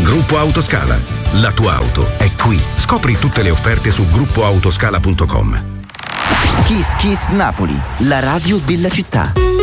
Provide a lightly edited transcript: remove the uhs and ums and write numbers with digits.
Gruppo Autoscala. La tua auto è qui. Scopri tutte le offerte su gruppoautoscala.com. Kiss Kiss Napoli, la radio della città.